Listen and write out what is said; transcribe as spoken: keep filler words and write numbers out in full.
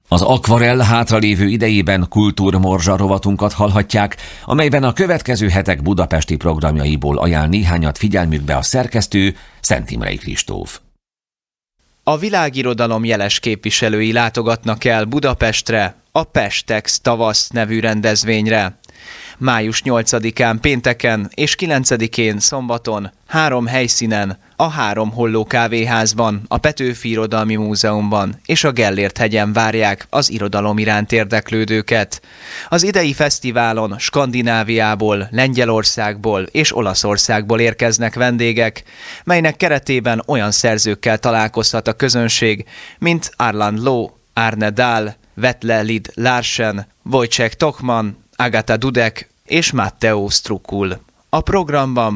Az Akvarell hátralévő idejében kultúrmorzsa rovatunkat hallhatják, amelyben a következő hetek budapesti programjaiból ajánl néhányat figyelmükbe a szerkesztő, Szent Imrei Kristóf. A világirodalom jeles képviselői látogatnak el Budapestre a Pestex Tavasz nevű rendezvényre. május nyolcadikán pénteken és kilencedikén szombaton három helyszínen, a Három Holló kávéházban, a Petőfi Irodalmi Múzeumban és a Gellért-hegyen várják az irodalom iránt érdeklődőket. Az idei fesztiválon Skandináviából, Lengyelországból és Olaszországból érkeznek vendégek, melynek keretében olyan szerzőkkel találkozhat a közönség, mint Arland Ló, Arne Dahl, Vetle Lid Larsen, Wojciech Tokman, Agata Dudek és Matteo Struckul. A programban